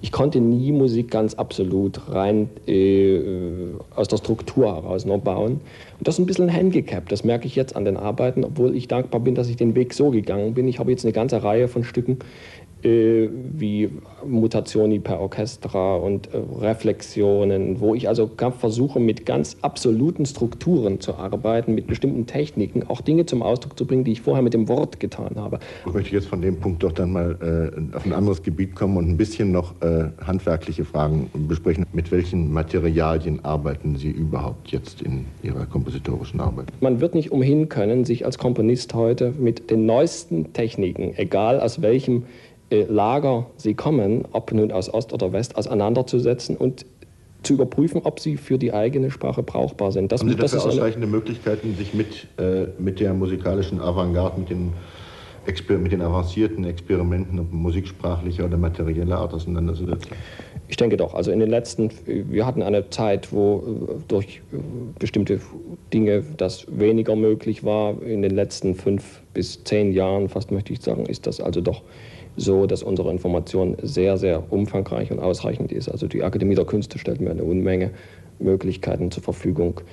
Ich konnte nie Musik ganz absolut rein aus der Struktur heraus noch bauen. Und das ist ein bisschen ein Handicap, das merke ich jetzt an den Arbeiten, obwohl ich dankbar bin, dass ich den Weg so gegangen bin. Ich habe jetzt eine ganze Reihe von Stücken, wie Mutationi per Orchestra und Reflexionen, wo ich also versuche, mit ganz absoluten Strukturen zu arbeiten, mit bestimmten Techniken, auch Dinge zum Ausdruck zu bringen, die ich vorher mit dem Wort getan habe. Ich möchte jetzt von dem Punkt doch dann mal auf ein anderes Gebiet kommen und ein bisschen noch handwerkliche Fragen besprechen. Mit welchen Materialien arbeiten Sie überhaupt jetzt in Ihrer kompositorischen Arbeit? Man wird nicht umhin können, sich als Komponist heute mit den neuesten Techniken, egal aus welchem Lager sie kommen, ob nun aus Ost oder West, auseinanderzusetzen und zu überprüfen, ob sie für die eigene Sprache brauchbar sind. Haben Sie dafür ausreichende Möglichkeiten, sich mit der musikalischen Avantgarde, mit den avancierten Experimenten, ob musiksprachlicher oder materieller Art auseinanderzusetzen? Ich denke doch. Also wir hatten eine Zeit, wo durch bestimmte Dinge das weniger möglich war. In den letzten 5 bis 10 Jahren, fast möchte ich sagen, ist das also doch so, dass unsere Information sehr, sehr umfangreich und ausreichend ist. Also die Akademie der Künste stellt mir eine Unmenge Möglichkeiten zur Verfügung.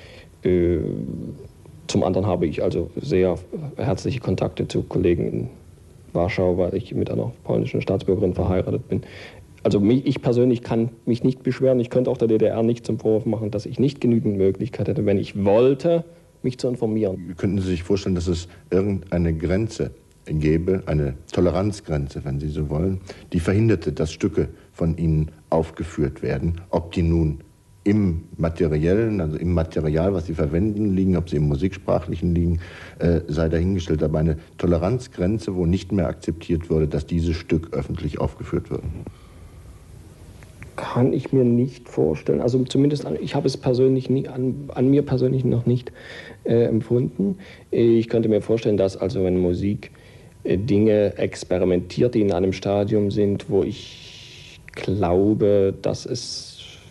Zum anderen habe ich also sehr herzliche Kontakte zu Kollegen in Warschau, weil ich mit einer polnischen Staatsbürgerin verheiratet bin. Also ich persönlich kann mich nicht beschweren. Ich könnte auch der DDR nicht zum Vorwurf machen, dass ich nicht genügend Möglichkeit hätte, wenn ich wollte, mich zu informieren. Könnten Sie sich vorstellen, dass es irgendeine Grenze gäbe, eine Toleranzgrenze, wenn Sie so wollen, die verhinderte, dass Stücke von Ihnen aufgeführt werden, ob die nun im Materiellen, also im Material, was Sie verwenden, liegen, ob sie im Musiksprachlichen liegen, sei dahingestellt. Aber eine Toleranzgrenze, wo nicht mehr akzeptiert würde, dass dieses Stück öffentlich aufgeführt wird. Kann ich mir nicht vorstellen. Also zumindest, ich habe es persönlich an mir persönlich noch nicht empfunden. Ich könnte mir vorstellen, dass also wenn Musik Dinge experimentiert, die in einem Stadium sind, wo ich glaube, dass es...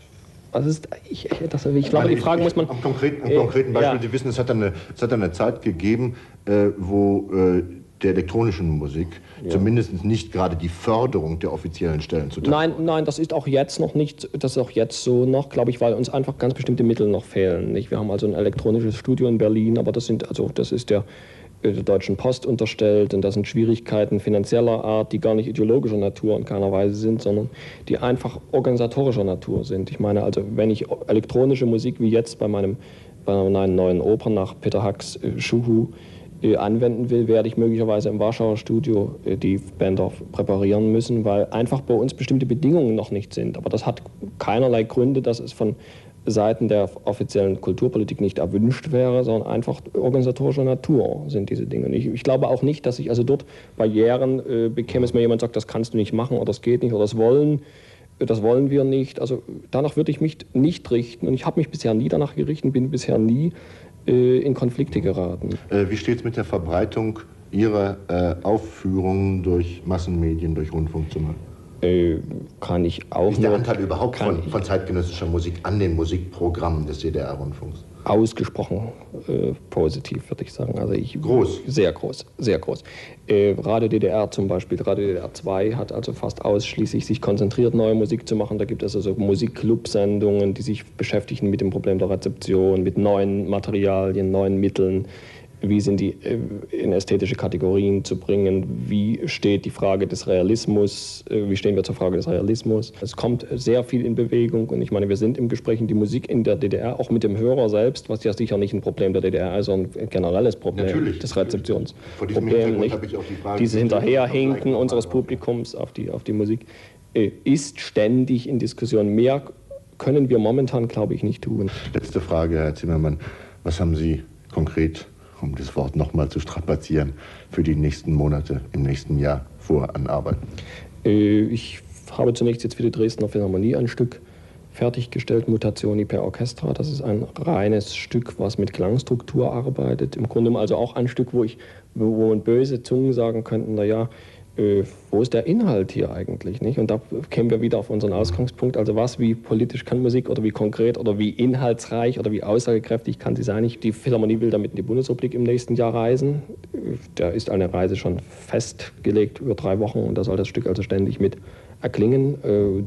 Ich glaube, die Frage muss man... Am konkreten Beispiel, ja. Sie wissen, es hat eine Zeit gegeben, wo der elektronischen Musik zumindest nicht gerade die Förderung der offiziellen Stellen zutage. Nein, das ist auch jetzt noch nicht, das ist auch jetzt so noch, glaube ich, weil uns einfach ganz bestimmte Mittel noch fehlen. Nicht? Wir haben also ein elektronisches Studio in Berlin, aber das ist der Deutschen Post unterstellt und das sind Schwierigkeiten finanzieller Art, die gar nicht ideologischer Natur in keiner Weise sind, sondern die einfach organisatorischer Natur sind. Ich meine, also wenn ich elektronische Musik wie jetzt bei meiner neuen Oper nach Peter Hacks Schuhu anwenden will, werde ich möglicherweise im Warschauer Studio die Bänder präparieren müssen, weil einfach bei uns bestimmte Bedingungen noch nicht sind. Aber das hat keinerlei Gründe, dass es von Seiten der offiziellen Kulturpolitik nicht erwünscht wäre, sondern einfach organisatorischer Natur sind diese Dinge. Ich glaube auch nicht, dass ich also dort Barrieren bekäme, es mir jemand sagt, das kannst du nicht machen oder das geht nicht oder das wollen wir nicht. Also danach würde ich mich nicht richten und ich habe mich bisher nie danach gerichtet, bin bisher nie in Konflikte geraten. Wie steht es mit der Verbreitung Ihrer Aufführungen durch Massenmedien, durch Rundfunk zum Beispiel? Kann ich auch. Wie ist der Anteil überhaupt von zeitgenössischer Musik an den Musikprogrammen des DDR-Rundfunks? Ausgesprochen positiv, würde ich sagen. Also groß? Sehr groß, sehr groß. Radio DDR zum Beispiel, Radio DDR 2 hat also fast ausschließlich sich konzentriert, neue Musik zu machen. Da gibt es also Musikclub-Sendungen, die sich beschäftigen mit dem Problem der Rezeption, mit neuen Materialien, neuen Mitteln. Wie sind die in ästhetische Kategorien zu bringen? Wie steht die Frage des Realismus? Wie stehen wir zur Frage des Realismus? Es kommt sehr viel in Bewegung und ich meine, wir sind im Gespräch die Musik in der DDR, auch mit dem Hörer selbst, was ja sicher nicht ein Problem der DDR ist, sondern ein generelles Problem des Rezeptionsproblems. Diese Hinterherhinken unseres Publikums auf die Musik ist ständig in Diskussion. Mehr können wir momentan, glaube ich, nicht tun. Letzte Frage, Herr Zimmermann. Was haben Sie konkret, um das Wort nochmal zu strapazieren, für die nächsten Monate im nächsten Jahr vor an Arbeiten? Ich habe zunächst jetzt für die Dresdner Philharmonie ein Stück fertiggestellt, Mutationi per Orchestra. Das ist ein reines Stück, was mit Klangstruktur arbeitet. Im Grunde also auch ein Stück, wo man böse Zungen sagen könnten, naja, wo ist der Inhalt hier eigentlich? Nicht? Und da kämen wir wieder auf unseren Ausgangspunkt. Also wie politisch kann Musik oder wie konkret oder wie inhaltsreich oder wie aussagekräftig kann sie sein? Die Philharmonie will damit in die Bundesrepublik im nächsten Jahr reisen. Da ist eine Reise schon festgelegt über 3 Wochen und da soll das Stück also ständig mit erklingen.